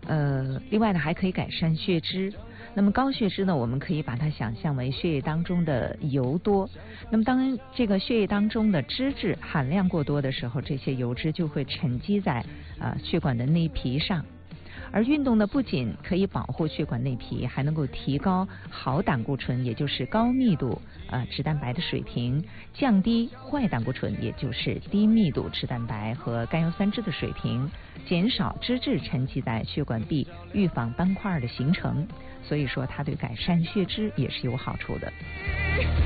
另外呢，还可以改善血脂。那么高血脂呢，我们可以把它想象为血液当中的油多。那么当这个血液当中的脂质含量过多的时候，这些油脂就会沉积在血管的内皮上。而运动呢，不仅可以保护血管内皮，还能够提高好胆固醇，也就是高密度脂蛋白的水平，降低坏胆固醇，也就是低密度脂蛋白和甘油三酯的水平，减少脂质沉积在血管壁，预防斑块的形成。所以说，它对改善血脂也是有好处的。